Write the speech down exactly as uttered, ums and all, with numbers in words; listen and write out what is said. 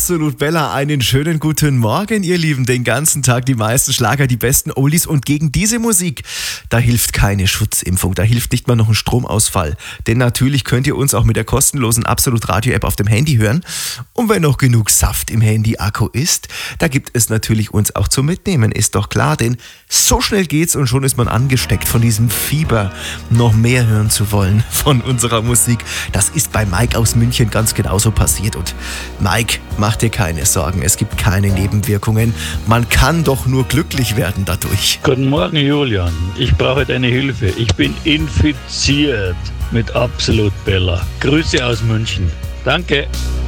Absolut Bella, einen schönen guten Morgen, ihr Lieben. Den ganzen Tag die meisten Schlager, die besten Oldies und gegen diese Musik, da hilft keine Schutzimpfung, da hilft nicht mal noch ein Stromausfall. Denn natürlich könnt ihr uns auch mit der kostenlosen Absolut Radio App auf dem Handy hören. Und wenn noch genug Saft im Handy-Akku ist, da gibt es natürlich uns auch zum Mitnehmen, ist doch klar. Denn so schnell geht's und schon ist man angesteckt von diesem Fieber, noch mehr hören zu wollen von unserer Musik. Das ist bei Mike aus München ganz genauso passiert. Und Mike, mach dir keine Sorgen, es gibt keine Nebenwirkungen. Man kann doch nur glücklich werden dadurch. Guten Morgen, Julian. Ich brauche deine Hilfe. Ich bin infiziert mit Absolut Bella. Grüße aus München. Danke.